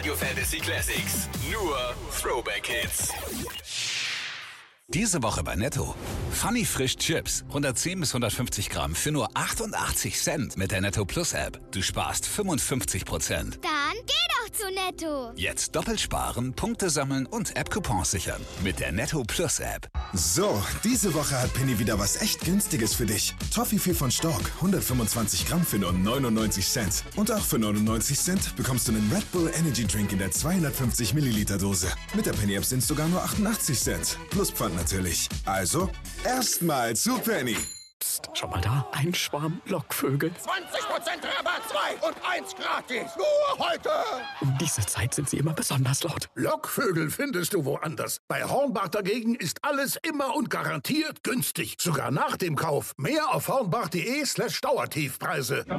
Radio Fantasy Classics. Nur Throwback Hits. Diese Woche bei Netto. Funny Frisch Chips. 110 bis 150 Gramm für nur 88 Cent mit der Netto Plus App. Du sparst 55%. Dann geh doch zu Netto. Jetzt doppelt sparen, Punkte sammeln und App-Coupons sichern. Mit der Netto Plus App. So, diese Woche hat Penny wieder was echt Günstiges für dich. Toffifee von Stork. 125 Gramm für nur 99 Cent. Und auch für 99 Cent bekommst du einen Red Bull Energy Drink in der 250 Milliliter Dose. Mit der Penny App sind es sogar nur 88 Cent. Plus Pfand natürlich. Also, erstmal zu Penny. Psst, schau mal da, ein Schwarm Lockvögel. 20% Rabatt, 2 und 1 gratis. Nur heute. Um diese Zeit sind sie immer besonders laut. Lockvögel findest du woanders. Bei Hornbach dagegen ist alles immer und garantiert günstig. Sogar nach dem Kauf. Mehr auf hornbach.de/Dauertiefpreise.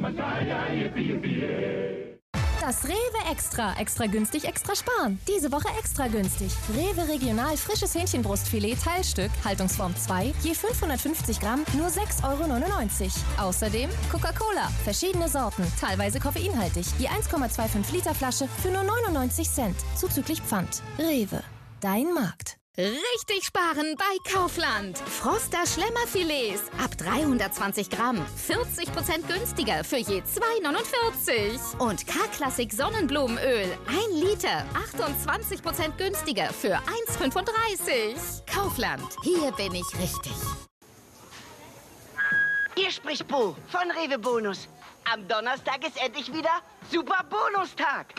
Das Rewe Extra. Extra günstig, extra sparen. Diese Woche extra günstig. Rewe Regional frisches Hähnchenbrustfilet Teilstück, Haltungsform 2, je 550 Gramm, nur 6,99 €. Außerdem Coca-Cola, verschiedene Sorten, teilweise koffeinhaltig, je 1,25 Liter Flasche für nur 99 Cent, zuzüglich Pfand. Rewe, dein Markt. Richtig sparen bei Kaufland. Froster Schlemmerfilets ab 320 Gramm. 40% günstiger für je 2,49 €. Und K-Klassik Sonnenblumenöl 1 Liter. 28% günstiger für 1,35 €. Kaufland. Hier bin ich richtig. Hier spricht Bo von Rewe Bonus. Am Donnerstag ist endlich wieder Super Bonustag.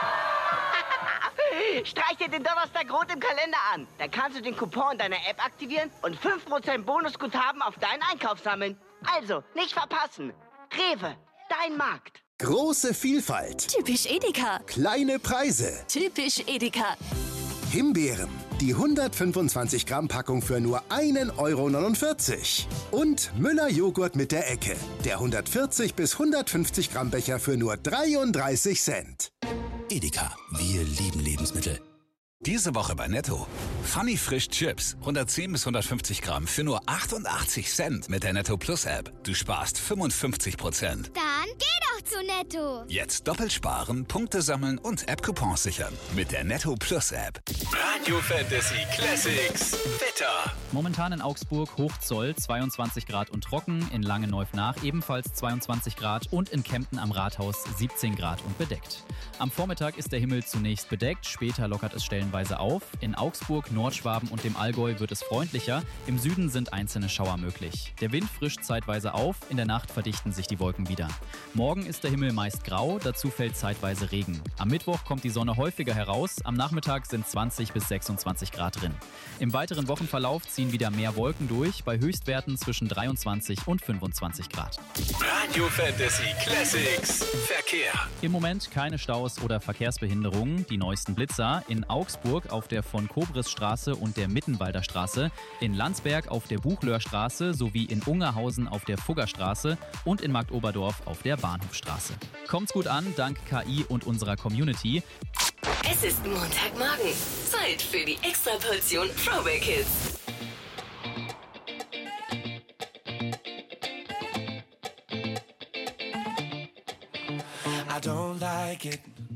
Streich dir den Donnerstag rot im Kalender an. Dann kannst du den Coupon in deiner App aktivieren und 5% Bonusguthaben auf deinen Einkauf sammeln. Also, nicht verpassen. Rewe, dein Markt. Große Vielfalt. Typisch Edeka. Kleine Preise. Typisch Edeka. Himbeeren. Die 125 Gramm Packung für nur 1,49 €. Und Müller Joghurt mit der Ecke. Der 140 bis 150 Gramm Becher für nur 33 Cent. Edeka. Wir lieben Lebensmittel. Diese Woche bei Netto. Funny Frisch Chips. 110 bis 150 Gramm für nur 88 Cent mit der Netto Plus App. Du sparst 55%. Dann geh doch zu Netto. Jetzt doppelt sparen, Punkte sammeln und App-Coupons sichern. Mit der Netto Plus App. Radio Fantasy Classics. Wetter. Momentan in Augsburg Hochzoll 22 Grad und trocken, in Langenneuf-Nach ebenfalls 22 Grad und in Kempten am Rathaus 17 Grad und bedeckt. Am Vormittag ist der Himmel zunächst bedeckt, später lockert es stellenweise auf. In Augsburg, Nordschwaben und dem Allgäu wird es freundlicher. Im Süden sind einzelne Schauer möglich. Der Wind frischt zeitweise auf, in der Nacht verdichten sich die Wolken wieder. Morgen ist der Himmel meist grau, dazu fällt zeitweise Regen. Am Mittwoch kommt die Sonne häufiger heraus, am Nachmittag sind 20 bis 26 Grad drin. Im weiteren Wochenverlauf ziehen wieder mehr Wolken durch, bei Höchstwerten zwischen 23 und 25 Grad. Radio Fantasy Classics. Verkehr. Im Moment keine Staus oder Verkehrsbehinderungen. Die neuesten Blitzer in Augsburg auf der von Kobrisstraße und der Mittenwalder Straße, in Landsberg auf der Buchlöhrstraße sowie in Ungerhausen auf der Fuggerstraße und in Marktoberdorf auf der Bahnhofstraße. Kommt's gut an, dank KI und unserer Community. Es ist Montagmorgen. Zeit für die Extraportion Throwback Hits. I don't like it